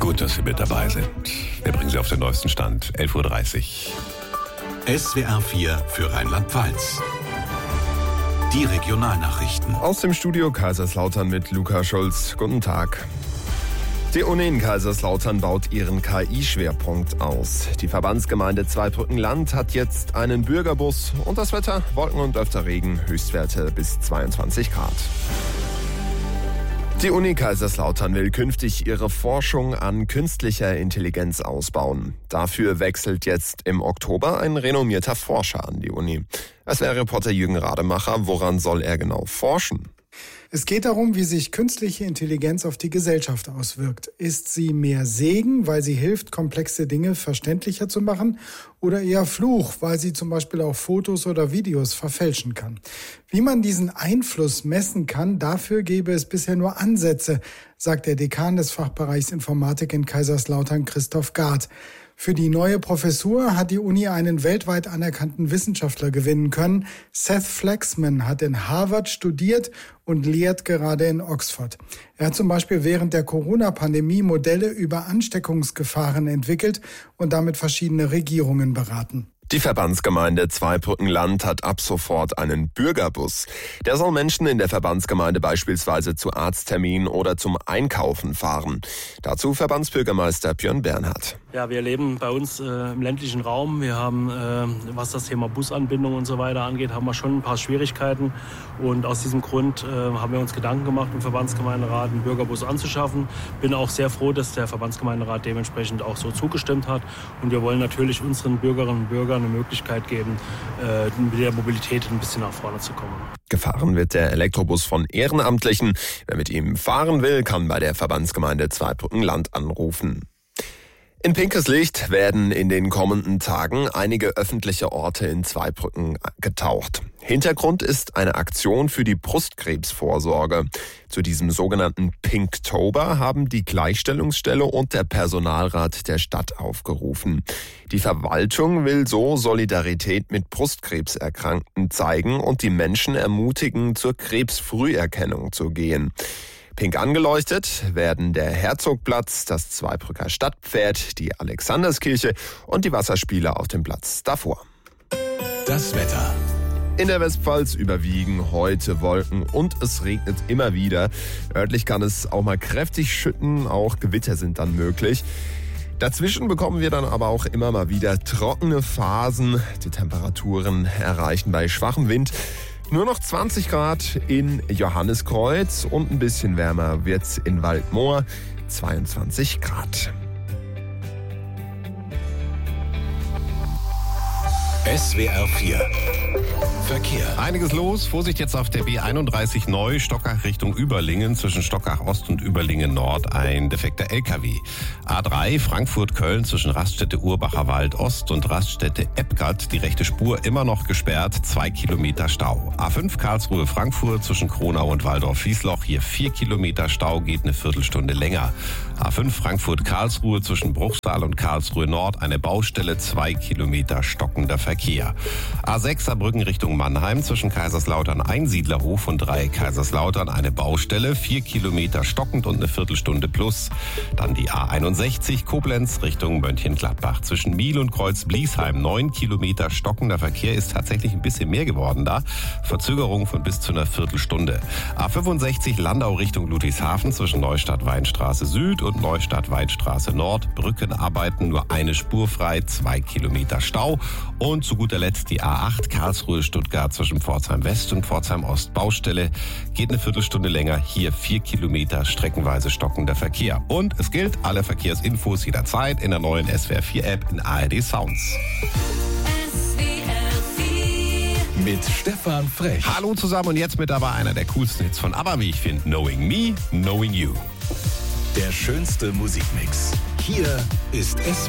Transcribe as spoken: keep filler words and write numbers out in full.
Gut, dass Sie mit dabei sind. Wir bringen Sie auf den neuesten Stand. elf Uhr dreißig. S W R vier für Rheinland-Pfalz. Die Regionalnachrichten. Aus dem Studio Kaiserslautern mit Luca Schulz. Guten Tag. Die Uni in Kaiserslautern baut ihren K I-Schwerpunkt aus. Die Verbandsgemeinde Zweibrücken-Land hat jetzt einen Bürgerbus und das Wetter, Wolken und öfter Regen, Höchstwerte bis zweiundzwanzig Grad. Die Uni Kaiserslautern will künftig ihre Forschung an künstlicher Intelligenz ausbauen. Dafür wechselt jetzt im Oktober ein renommierter Forscher an die Uni. Es wäre Reporter Jürgen Rademacher. Woran soll er genau forschen? Es geht darum, wie sich künstliche Intelligenz auf die Gesellschaft auswirkt. Ist sie mehr Segen, weil sie hilft, komplexe Dinge verständlicher zu machen, oder eher Fluch, weil sie zum Beispiel auch Fotos oder Videos verfälschen kann? Wie man diesen Einfluss messen kann, dafür gäbe es bisher nur Ansätze, sagt der Dekan des Fachbereichs Informatik in Kaiserslautern, Christoph Gard. Für die neue Professur hat die Uni einen weltweit anerkannten Wissenschaftler gewinnen können. Seth Flaxman hat in Harvard studiert und lehrt gerade in Oxford. Er hat zum Beispiel während der Corona-Pandemie Modelle über Ansteckungsgefahren entwickelt und damit verschiedene Regierungen beraten. Die Verbandsgemeinde Zweibrücken-Land hat ab sofort einen Bürgerbus. Der soll Menschen in der Verbandsgemeinde beispielsweise zu Arztterminen oder zum Einkaufen fahren. Dazu Verbandsbürgermeister Björn Bernhard. Ja, wir leben bei uns äh, im ländlichen Raum. Wir haben, äh, was das Thema Busanbindung und so weiter angeht, haben wir schon ein paar Schwierigkeiten. Und aus diesem Grund äh, haben wir uns Gedanken gemacht, im Verbandsgemeinderat einen Bürgerbus anzuschaffen. Bin auch sehr froh, dass der Verbandsgemeinderat dementsprechend auch so zugestimmt hat. Und wir wollen natürlich unseren Bürgerinnen und Bürgern eine Möglichkeit geben, äh, mit der Mobilität ein bisschen nach vorne zu kommen. Gefahren wird der Elektrobus von Ehrenamtlichen. Wer mit ihm fahren will, kann bei der Verbandsgemeinde Zweibrücken-Land anrufen. In pinkes Licht werden in den kommenden Tagen einige öffentliche Orte in Zweibrücken getaucht. Hintergrund ist eine Aktion für die Brustkrebsvorsorge. Zu diesem sogenannten Pinktober haben die Gleichstellungsstelle und der Personalrat der Stadt aufgerufen. Die Verwaltung will so Solidarität mit Brustkrebserkrankten zeigen und die Menschen ermutigen, zur Krebsfrüherkennung zu gehen. Pink angeleuchtet werden der Herzogplatz, das Zweibrücker Stadtpferd, die Alexanderskirche und die Wasserspiele auf dem Platz davor. Das Wetter. In der Westpfalz überwiegen heute Wolken und es regnet immer wieder. Örtlich kann es auch mal kräftig schütten, auch Gewitter sind dann möglich. Dazwischen bekommen wir dann aber auch immer mal wieder trockene Phasen. Die Temperaturen erreichen bei schwachem Wind nur noch zwanzig Grad in Johanniskreuz und ein bisschen wärmer wird's in Waldmoor, zweiundzwanzig Grad. S W R vier Verkehr. Einiges los. Vorsicht jetzt auf der B einunddreißig neu, Stockach Richtung Überlingen. Zwischen Stockach Ost und Überlingen Nord ein defekter L K W. A drei Frankfurt-Köln zwischen Raststätte Urbacher Wald Ost und Raststätte Eppgard. Die rechte Spur immer noch gesperrt, zwei Kilometer Stau. A fünf Karlsruhe Frankfurt zwischen Kronau und Waldorf-Wiesloch. Hier vier Kilometer Stau, geht eine Viertelstunde länger. A fünf Frankfurt-Karlsruhe zwischen Bruchsal und Karlsruhe Nord eine Baustelle, zwei Kilometer stockender Verkehr. A sechs Saarbrücken Richtung Mannheim zwischen Kaiserslautern Einsiedlerhof und Dreieck Kaiserslautern eine Baustelle, vier Kilometer stockend und eine Viertelstunde plus. Dann die A einundsechzig Koblenz Richtung Mönchengladbach zwischen Miel und Kreuz-Bliesheim, neun Kilometer stockender Verkehr, ist tatsächlich ein bisschen mehr geworden da. Verzögerung von bis zu einer Viertelstunde. A fünfundsechzig Landau Richtung Ludwigshafen zwischen Neustadt-Weinstraße Süd und Neustadt-Weinstraße Nord. Brückenarbeiten, nur eine Spur frei, zwei Kilometer Stau. Und zu guter Letzt die A acht Karlsruhe-Stuttgart zwischen Pforzheim West und Pforzheim Ost. Baustelle, geht eine Viertelstunde länger, hier vier Kilometer streckenweise stockender Verkehr. Und es gilt, alle Verkehrsinfos jederzeit in der neuen S W R vier App in A R D Sounds. Mit Stefan Frech. Hallo zusammen und jetzt mit dabei einer der coolsten Hits von ABBA, wie ich finde, Knowing Me, Knowing You. Der schönste Musikmix. Hier ist S W R